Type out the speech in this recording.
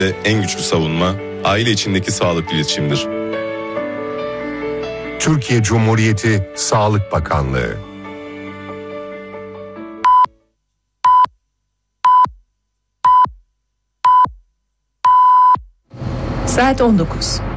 en güçlü savunma aile içindeki sağlıklı iletişimdir. Türkiye Cumhuriyeti Sağlık Bakanlığı. Saat 19.